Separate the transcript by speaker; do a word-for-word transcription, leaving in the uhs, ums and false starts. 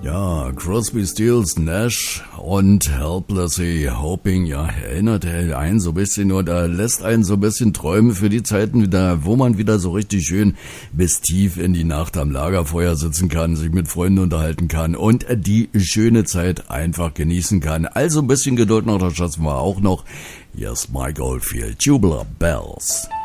Speaker 1: Ja, Crosby, Stills, Nash und Helplessly Hoping, ja, erinnert einen so ein bisschen oder lässt einen so ein bisschen träumen für die Zeiten wieder, wo man wieder so richtig schön bis tief in die Nacht am Lagerfeuer sitzen kann, sich mit Freunden unterhalten kann und die schöne Zeit einfach genießen kann. Also ein bisschen Geduld noch, das schaffen wir auch noch. Hier ist Mike Oldfield, Tubular Bells.